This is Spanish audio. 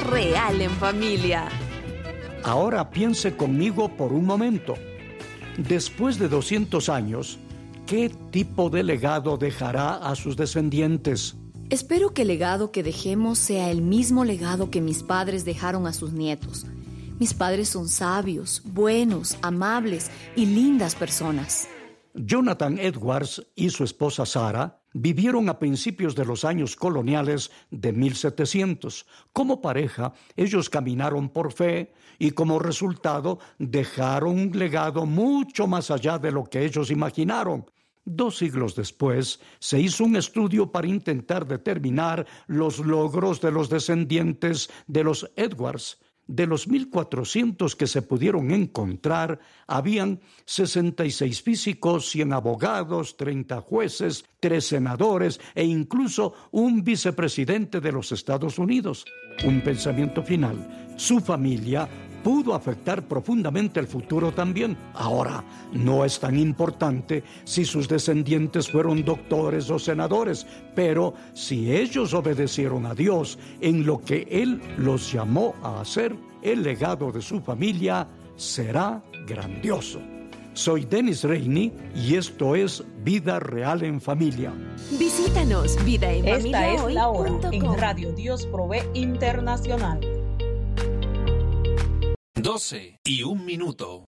real en familia. Ahora piense conmigo por un momento. Después de 200 años, ¿qué tipo de legado dejará a sus descendientes? Espero que el legado que dejemos sea el mismo legado que mis padres dejaron a sus nietos. Mis padres son sabios, buenos, amables y lindas personas. Jonathan Edwards y su esposa Sarah vivieron a principios de los años coloniales de 1700. Como pareja, ellos caminaron por fe y como resultado dejaron un legado mucho más allá de lo que ellos imaginaron. 2 siglos después, se hizo un estudio para intentar determinar los logros de los descendientes de los Edwards. De los 1,400 que se pudieron encontrar, habían 66 físicos, 100 abogados, 30 jueces, 3 senadores e incluso un vicepresidente de los Estados Unidos. Un pensamiento final. Su familia pudo afectar profundamente el futuro también. Ahora, no es tan importante si sus descendientes fueron doctores o senadores, pero si ellos obedecieron a Dios en lo que Él los llamó a hacer, el legado de su familia será grandioso. Soy Dennis Rainey y esto es Vida Real en Familia. Visítanos, vidaenfamiliahoy.com. Esta es la hora en Radio Dios Provee Internacional. 12:01.